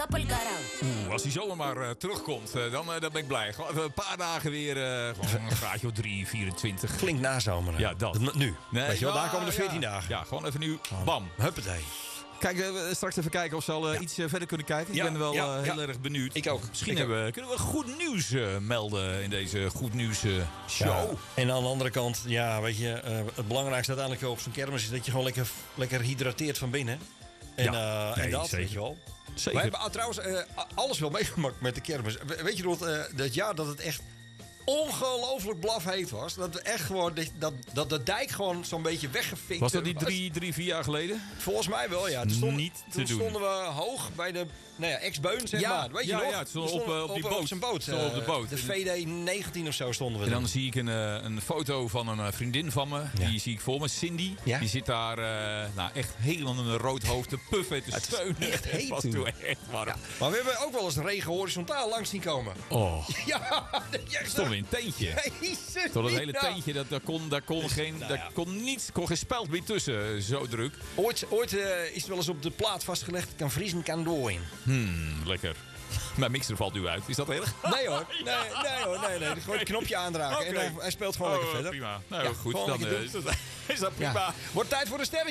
Als hij zomaar maar terugkomt, dan ben ik blij. Gewoon even een paar dagen weer gewoon een graadje of 3, 24. Flink nazomeren. Ja, dat. Nu. Nee, Weet je wel, daar komen de 14 dagen. Ja, gewoon even nu. Bam. Huppatee. Kijk, straks even kijken of ze al iets verder kunnen kijken. Ik ben wel heel erg benieuwd. Ik ook. Misschien kunnen we goed nieuws melden in deze goed nieuws show. Ja. En aan de andere kant, ja, weet je, het belangrijkste uiteindelijk op zo'n kermis is dat je gewoon lekker hydrateert van binnen. En, en dat, zeker. weet je wel. Zeker. Wij hebben trouwens alles wel meegemaakt met de kermis. Weet je nog, dat jaar dat het echt ongelooflijk blafheet was. Dat we echt gewoon, dat de dijk gewoon zo'n beetje weggefikt Was dat niet 3, 4 jaar geleden? Volgens mij wel, ja. Toen stonden we hoog bij de ex-beun, zeg maar. Weet je nog? Ja, op die boot. Op zijn boot. Op de boot. De VD 19 of zo stonden we. En dan zie ik een foto van een vriendin van me. Ja. Die zie ik voor me, Cindy. Ja? Die zit daar echt helemaal in een rood hoofd te puffen, te steunen. echt heet Het was toen echt warm. Ja. Maar we hebben ook wel eens regen horizontaal langs zien komen. Oh, Ja, stond in een tentje. Jezus, Tot het hele Mina. tentje, daar kon geen speld meer tussen. Zo druk. Ooit is het wel eens op de plaat vastgelegd. Kan vriezen, kan dooien. Lekker. Mijn mixer valt nu uit. Is dat erg? Nee hoor. Nee. Gewoon het knopje aandragen. Oké. En hij speelt gewoon lekker verder. Prima. Nou Ja, goed, gewoon dan lekker doen. is dat prima. Ja. Wordt tijd voor de sterren.